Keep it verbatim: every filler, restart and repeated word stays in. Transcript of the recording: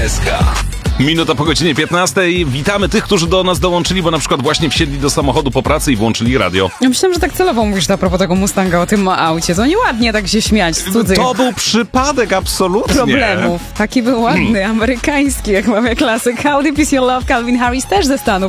S K. Minuta po godzinie piętnastej. Witamy tych, którzy do nas dołączyli, bo na przykład właśnie wsiedli do samochodu po pracy i włączyli radio. Ja myślałem, że tak celowo mówisz a propos tego Mustanga, o tym aucie. To nieładnie tak się śmiać z cudzych To był przypadek, absolutnie. problemów. Taki był ładny, amerykański, jak mawia klasyk. How Deep Is Your Love, Calvin Harris też ze Stanów.